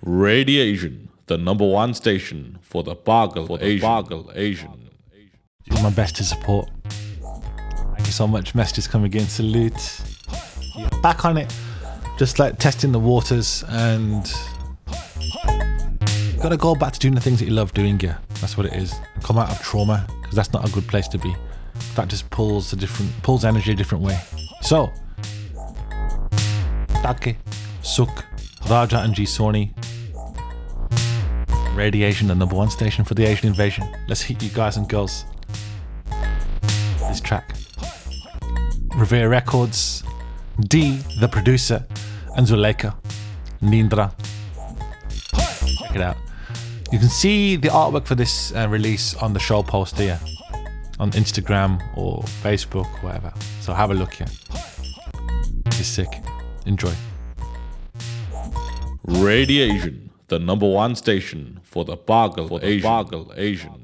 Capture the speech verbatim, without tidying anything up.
Radiation, the number one station for the Bargal for the Asian. Bargal Asian. Do my best to support. Thank you so much. Messages coming in. Salute. Yeah, back on it. Just like testing the waters and gotta go back to doing the things that you love doing. Yeah, that's what it is. Come out of trauma, because that's not a good place to be. That just pulls a different, pulls energy a different way. So, Take, Suk, Raja and G Sony. Radiation, the number one station for the Asian invasion. Let's hit you guys and girls. This track. Revere Records, D, the producer, and Zuleika, Nindra. Check it out. You can see the artwork for this uh, release on the show post here on Instagram or Facebook, whatever. So have a look here. It's sick. Enjoy. Radiation, the number one station for the Bargal for the Asian. Bargal Asian.